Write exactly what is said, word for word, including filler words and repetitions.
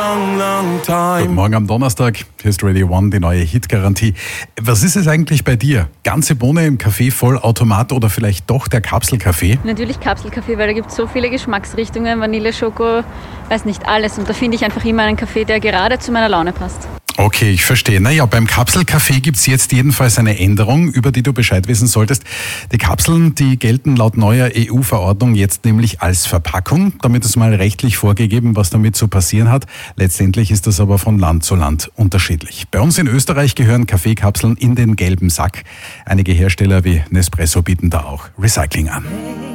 long, long time. Guten Morgen am Donnerstag. Hier ist Radio One, die neue Hit-Garantie. Was ist es eigentlich bei dir? Ganze Bohne im Kaffee, Vollautomat oder vielleicht doch der Kapselkaffee? Natürlich Kapselkaffee, weil da gibt es so viele Geschmacksrichtungen, Vanille, Schoko, weiß nicht alles. Und da finde ich einfach immer einen Kaffee, der gerade zu meiner Laune passt. Okay, ich verstehe. Naja, beim Kapselkaffee gibt's jetzt jedenfalls eine Änderung, über die du Bescheid wissen solltest. Die Kapseln, die gelten laut neuer E U-Verordnung jetzt nämlich als Verpackung. Damit ist mal rechtlich vorgegeben, was damit zu passieren hat. Letztendlich ist das aber von Land zu Land unterschiedlich. Bei uns in Österreich gehören Kaffeekapseln in den gelben Sack. Einige Hersteller wie Nespresso bieten da auch Recycling an.